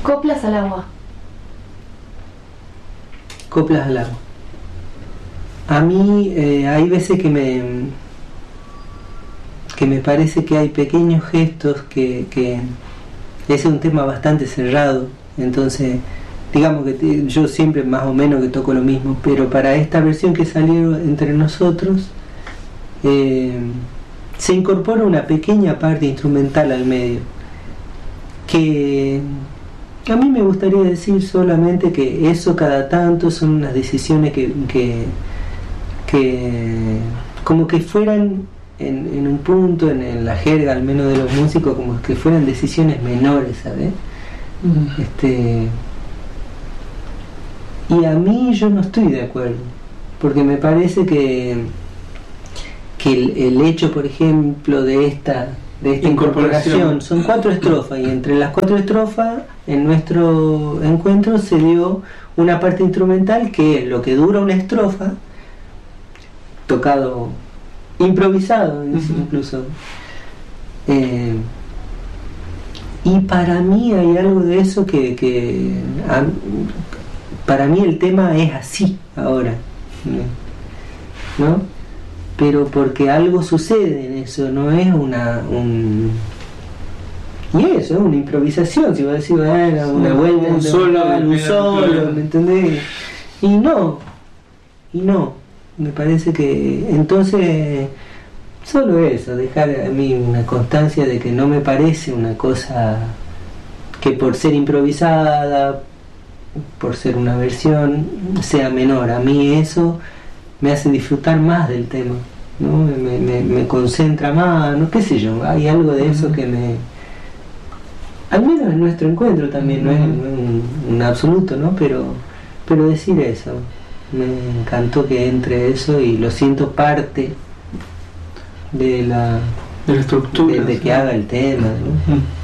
Coplas al agua. Coplas al agua. A mí hay veces que me parece que hay pequeños gestos que ese es un tema bastante cerrado, entonces digamos que yo siempre más o menos que toco lo mismo, pero para esta versión que salió entre nosotros se incorpora una pequeña parte instrumental al medio, que a mí me gustaría decir solamente que eso cada tanto son unas decisiones que como que fueran en un punto, en la jerga al menos de los músicos, como que fueran decisiones menores, ¿sabes? Y a mí yo no estoy de acuerdo, porque me parece que el hecho, por ejemplo, de esta incorporación son 4 estrofas, y entre las 4 estrofas en nuestro encuentro se dio una parte instrumental que es lo que dura una estrofa, tocado improvisado incluso, y para mí hay algo de eso que para mí el tema es así ahora, ¿no? Pero porque algo sucede en eso, no es y eso es una improvisación, si vos decís, bueno, una vuelta, un solo, ¿me entendés? Y no, me parece que entonces solo eso, dejar a mí una constancia de que no me parece una cosa que por ser improvisada, por ser una versión, sea menor. A mí eso me hace disfrutar más del tema, ¿no? Me concentra más, no, qué sé yo, hay algo de eso que al menos en nuestro encuentro también, no es un absoluto, ¿no? Pero decir eso, me encantó que entre eso y lo siento parte de la estructura, de que haga el tema, ¿no?